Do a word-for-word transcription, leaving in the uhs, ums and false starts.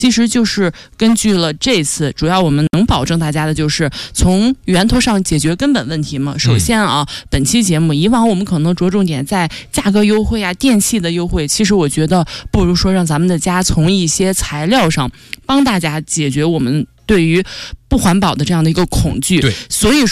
其实就是根据了这次，主要我们能保证大家的就是从源头上解决根本问题嘛。首先啊，嗯、本期节目以往我们可能着重点在价格优惠啊、电器的优惠，其实我觉得不如说让咱们的家从一些材料上帮大家解决我们对于不环保的这样的一个恐惧。 对， 所以说。